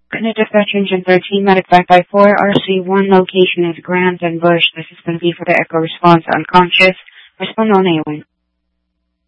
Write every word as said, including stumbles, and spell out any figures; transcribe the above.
Gonna dispatch engine thirteen, medic five five four, R C one, location is Grant and Bush. This is going to be for the echo response unconscious. Respond on A one.